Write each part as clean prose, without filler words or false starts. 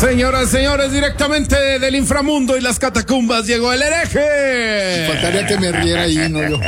Señoras, señores, directamente del inframundo y las catacumbas llegó el hereje. Faltaría que me riera ahí, no yo.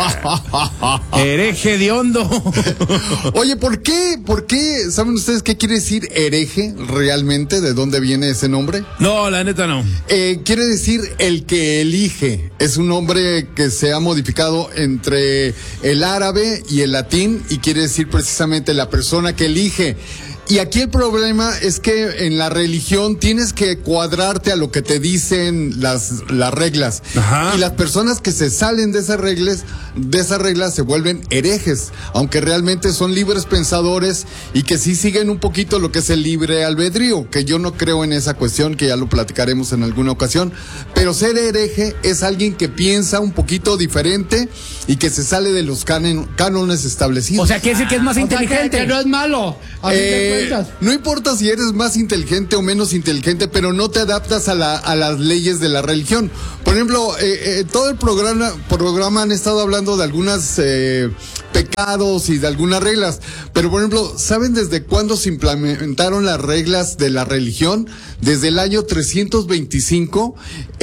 Hereje de hondo. Oye, ¿por qué? ¿Saben ustedes qué quiere decir hereje realmente? ¿De dónde viene ese nombre? No, la neta no. Quiere decir el que elige. Es un nombre que se ha modificado entre el árabe y el latín y quiere decir precisamente la persona que elige. Y aquí el problema es que en la religión tienes que cuadrarte a lo que te dicen las reglas. Ajá. Y las personas que se salen de esas reglas se vuelven herejes, aunque realmente son libres pensadores y que sí siguen un poquito lo que es el libre albedrío, que yo no creo en esa cuestión, que ya lo platicaremos en alguna ocasión. Pero ser hereje es alguien que piensa un poquito diferente y que se sale de los cánones establecidos. O sea, quiere decir que es más inteligente. Que no es malo. A fin de cuentas. No importa si eres más inteligente o menos inteligente, pero no te adaptas a las leyes de la religión. Por ejemplo, todo el programa han estado hablando de algunos pecados y de algunas reglas. Pero, por ejemplo, ¿saben desde cuándo se implementaron las reglas de la religión? Desde el año 325,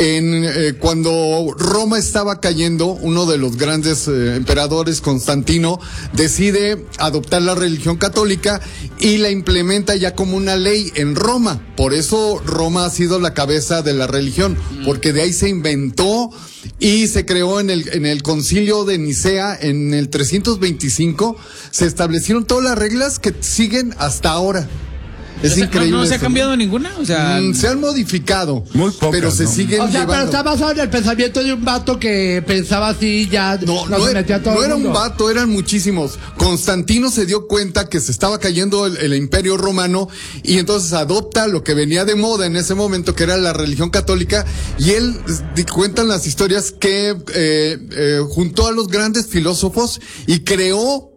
cuando Roma estaba cayendo, uno de los grandes emperadores, Constantino, decide adoptar la religión católica y la implementa ya como una ley en Roma. Por eso Roma ha sido la cabeza de la religión, porque de ahí se inventó y se creó en el concilio de Nicea en el 325, se establecieron todas las reglas que siguen hasta ahora. Es increíble. ¿No se ha cambiado ninguna? O sea, se han modificado, muy pocas, pero se siguen O sea, llevando. pero está basado en el pensamiento de un vato que pensaba así ya. No era un vato, eran muchísimos. Constantino se dio cuenta que se estaba cayendo el imperio romano y entonces adopta lo que venía de moda en ese momento, que era la religión católica, y él cuentan las historias que juntó a los grandes filósofos y creó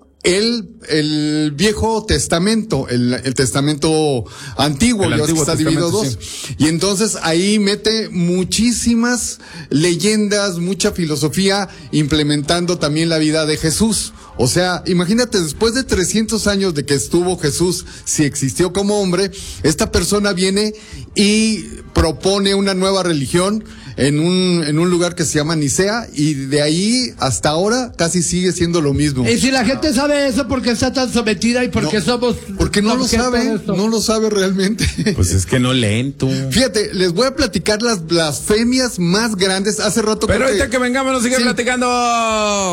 el Viejo Testamento, el Testamento Antiguo, el Antiguo que está dividido dos. Sí. Y entonces ahí mete muchísimas leyendas, mucha filosofía, implementando también la vida de Jesús. O sea, imagínate, después de 300 años de que estuvo Jesús, si existió como hombre, esta persona viene y propone una nueva religión en un lugar que se llama Nicea, y de ahí hasta ahora casi sigue siendo lo mismo. Y si la gente sabe eso, ¿por qué está tan sometida y por qué somos? Porque no lo sabe, no lo sabe realmente. Pues es que no leen tú. Fíjate, les voy a platicar las blasfemias más grandes. Hace rato Pero creo ahorita que vengamos nos sigue platicando.